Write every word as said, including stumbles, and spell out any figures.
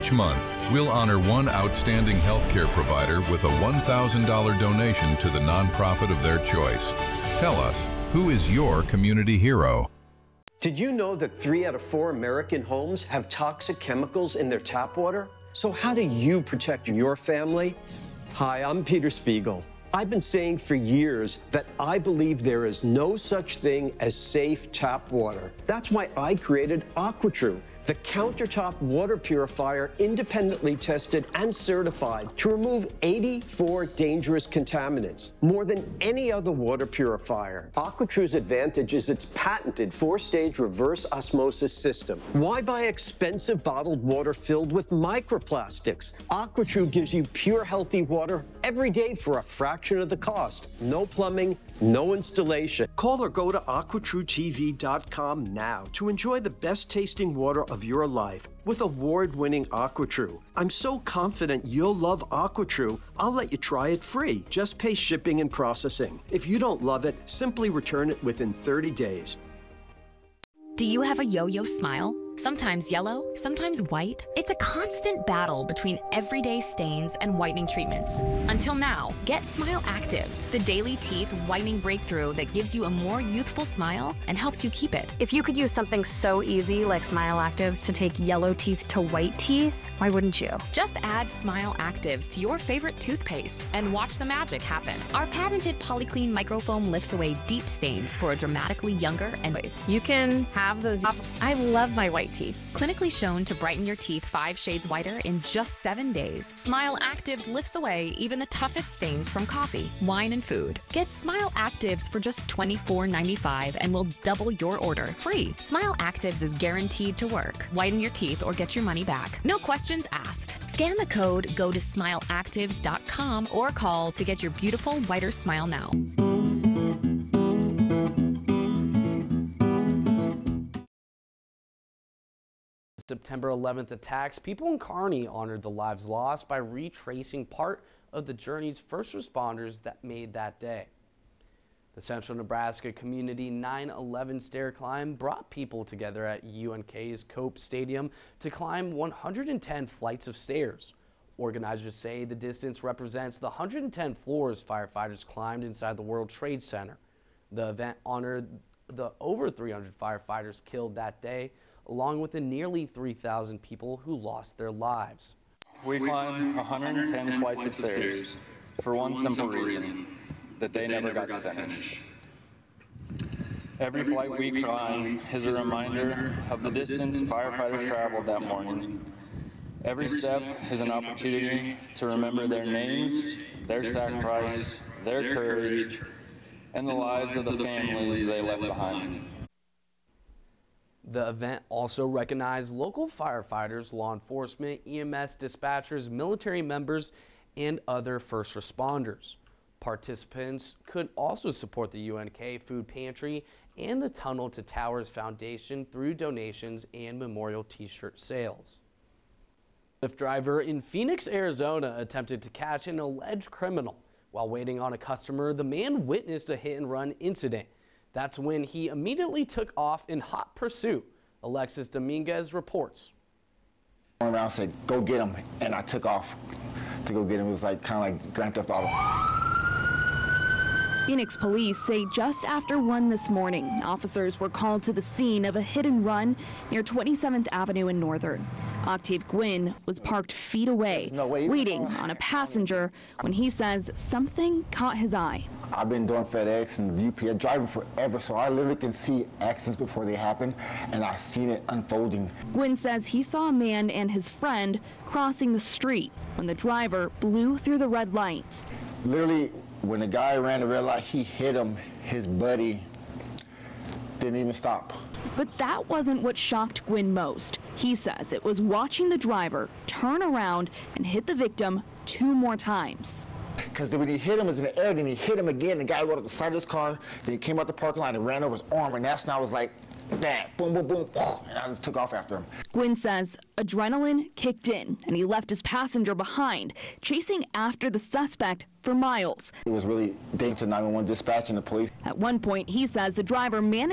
Each month, we'll honor one outstanding healthcare provider with a one thousand dollars donation to the nonprofit of their choice. Tell us, who is your community hero? Did you know that three out of four American homes have toxic chemicals in their tap water? So how do you protect your family? Hi, I'm Peter Spiegel. I've been saying for years that I believe there is no such thing as safe tap water. That's why I created AquaTrue, the countertop water purifier independently tested and certified to remove eighty-four dangerous contaminants, more than any other water purifier. AquaTrue's advantage is its patented four-stage reverse osmosis system. Why buy expensive bottled water filled with microplastics? AquaTrue gives you pure, healthy water every day for a fraction of the cost. No plumbing, no installation. Call or go to aqua true T V dot com now to enjoy the best tasting water of your life with award-winning AquaTrue. I'm so confident you'll love AquaTrue, I'll let you try it free. Just pay shipping and processing. If you don't love it, simply return it within thirty days. Do you have a yo-yo smile? Sometimes yellow, sometimes white. It's a constant battle between everyday stains and whitening treatments. Until now, get Smile Actives, the daily teeth whitening breakthrough that gives you a more youthful smile and helps you keep it. If you could use something so easy like Smile Actives to take yellow teeth to white teeth, why wouldn't you? Just add Smile Actives to your favorite toothpaste and watch the magic happen. Our patented Polyclean microfoam lifts away deep stains for a dramatically younger and You can have those. I love my white teeth. Clinically shown to brighten your teeth five shades whiter in just seven days, Smile Actives lifts away even the toughest stains from coffee, wine, and food. Get Smile Actives for just twenty-four ninety-five and we'll double your order free. Smile Actives is guaranteed to work. Whiten your teeth or get your money back. No questions asked. Scan the code, go to smile actives dot com or call to get your beautiful whiter smile now. September eleventh attacks, people in Kearney honored the lives lost by retracing part of the journeys first responders that made that day. The Central Nebraska Community nine eleven Stair Climb brought people together at U N K's Cope Stadium to climb one hundred ten flights of stairs. Organizers say the distance represents the one hundred ten floors firefighters climbed inside the World Trade Center. The event honored the over three hundred firefighters killed that day, along with the nearly three thousand people who lost their lives. We climbed one hundred ten flights of stairs for one simple reason, that they never got to finish. Every flight we climb is a reminder of the distance firefighters traveled that morning. Every step is an opportunity to remember their names, their sacrifice, their courage, and the lives of the families they left behind. The event also recognized local firefighters, law enforcement, E M S dispatchers, military members, and other first responders. Participants could also support the U N K Food Pantry and the Tunnel to Towers Foundation through donations and memorial t-shirt sales. A Lyft driver in Phoenix, Arizona attempted to catch an alleged criminal. While waiting on a customer, the man witnessed a hit-and-run incident. That's when he immediately took off in hot pursuit. Alexis Dominguez reports. I went around and said, go get him, and I took off to go get him. It was like kind of like Grand Theft Auto. Phoenix police say just after one this morning, officers were called to the scene of a hit and run near twenty-seventh Avenue in Northern. Octave Gwynn was parked feet away, no waiting on a passenger when he says something caught his eye. I've been doing FedEx and U P S driving forever, so I literally can see accidents before they happen, and I've seen it unfolding. Gwynn says he saw a man and his friend crossing the street when the driver blew through the red light. Literally, when the guy ran the red light, he hit him. His buddy didn't even stop. But that wasn't what shocked Gwynn most. He says it was watching the driver turn around and hit the victim two more times. Because when he hit him, it was in the air, then he hit him again. The guy rode up the side of his car, then he came out the parking lot and ran over his arm, and that's when I was like, that, boom, boom, boom, and I just took off after him. Gwynn says adrenaline kicked in, and he left his passenger behind, chasing after the suspect for miles. It was really dangerous to nine one one dispatch and the police. At one point, he says the driver managed